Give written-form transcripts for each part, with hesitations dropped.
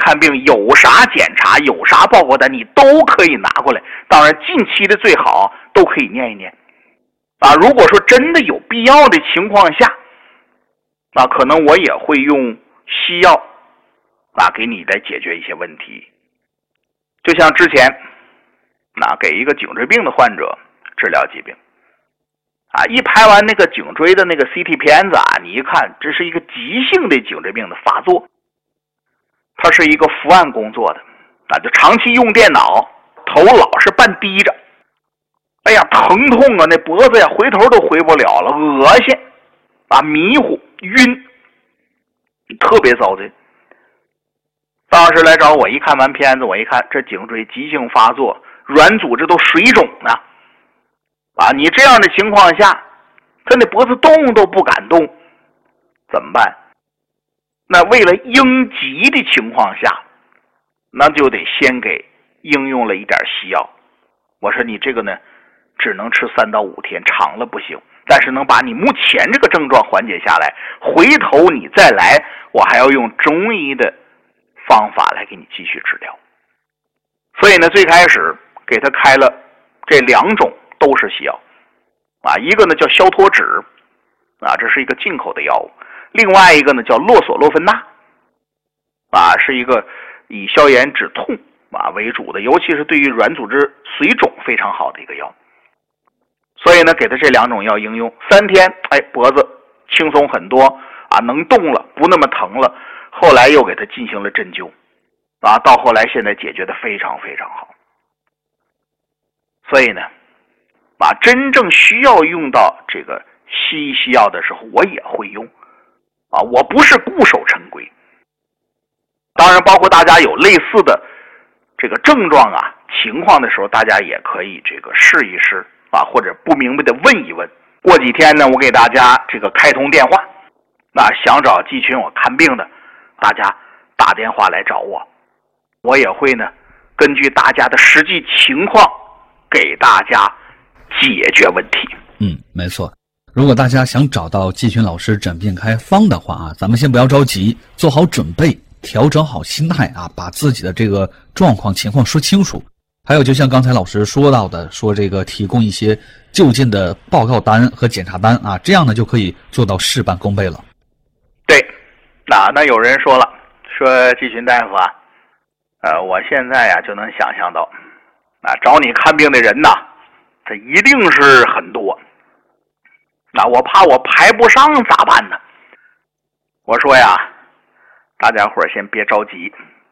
看病有啥检查有啥报告单，你都可以拿过来。当然近期的最好都可以念一念如果说真的有必要的情况下可能我也会用西药给你来解决一些问题。就像之前给一个颈椎病的患者治疗疾病一拍完那个颈椎的那个 CT 片子你一看这是一个急性的颈椎病的发作，他是一个伏案工作的就长期用电脑，头老是半低着，哎呀疼痛那脖子呀回头都回不了了，恶心迷糊晕，特别遭罪。当时来找我，一看完片子，我一看这颈椎急性发作，软组织都水肿呢你这样的情况下，他那脖子动都不敢动，怎么办？那为了应急的情况下，那就得先给应用了一点西药。我说你这个呢只能吃3到5天，长了不行，但是能把你目前这个症状缓解下来，回头你再来我还要用中医的方法来给你继续治疗。所以呢最开始给他开了这2种都是西药一个呢叫消脱酯这是一个进口的药物，另外一个呢叫洛索洛芬钠是一个以消炎止痛为主的，尤其是对于软组织水肿非常好的一个药。所以呢给他这2种药应用3天，脖子轻松很多能动了，不那么疼了。后来又给他进行了针灸到后来现在解决的非常非常好。所以呢真正需要用到这个西医西药的时候我也会用我不是固守成规。当然包括大家有类似的这个症状情况的时候，大家也可以这个试一试或者不明白的问一问。过几天呢我给大家这个开通电话，想找季群我看病的大家打电话来找我，我也会呢根据大家的实际情况给大家解决问题。 没错。如果大家想找到季群老师诊病开方的话咱们先不要着急，做好准备，调整好心态把自己的这个状况情况说清楚。还有就像刚才老师说到的，说这个提供一些就近的报告单和检查单这样呢就可以做到事半功倍了。 对，那有人说了，说季群大夫我现在就能想象到找你看病的人这一定是很多，我怕我排不上咋办呢？我说呀，大家伙先别着急，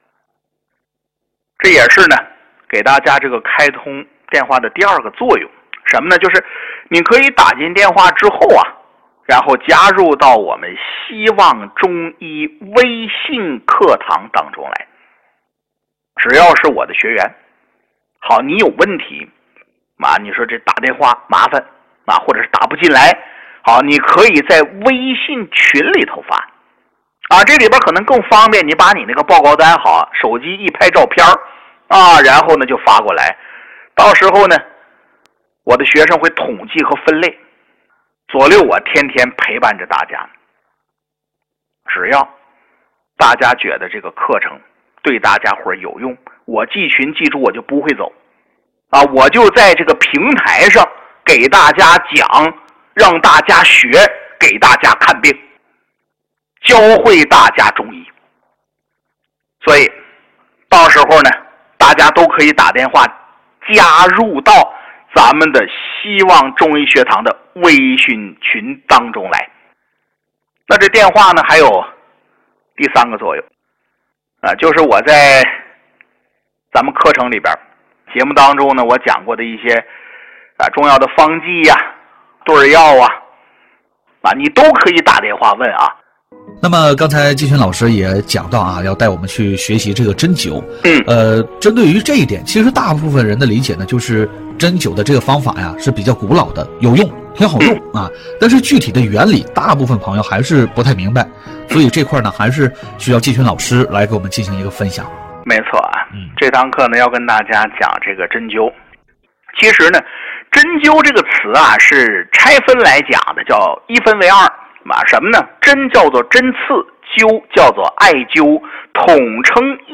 这也是呢给大家这个开通电话的第2个作用。什么呢？就是你可以打进电话之后然后加入到我们希望中医微信课堂当中来。只要是我的学员，好，你有问题你说这打电话麻烦或者是打不进来，好，你可以在微信群里头发这里边可能更方便，你把你那个报告单手机一拍照片然后呢就发过来。到时候呢我的学生会统计和分类，左右我天天陪伴着大家。只要大家觉得这个课程对大家伙有用，我季群记住我就不会走我就在这个平台上给大家讲，让大家学，给大家看病，教会大家中医。所以到时候呢大家都可以打电话加入到咱们的希望中医学堂的微信群当中来。那这电话呢还有第3个作用就是我在咱们课程里边节目当中呢我讲过的一些中药的方剂对药你都可以打电话问那么刚才季群老师也讲到要带我们去学习这个针灸。针对于这一点，其实大部分人的理解呢，就是针灸的这个方法是比较古老的，有用，挺好用但是具体的原理，大部分朋友还是不太明白，所以这块呢，还是需要季群老师来给我们进行一个分享。 没错这堂课呢要跟大家讲这个针灸。其实呢，针灸这个词是拆分来讲的，叫一分为2。什么呢？针叫做针刺，灸叫做艾灸，统称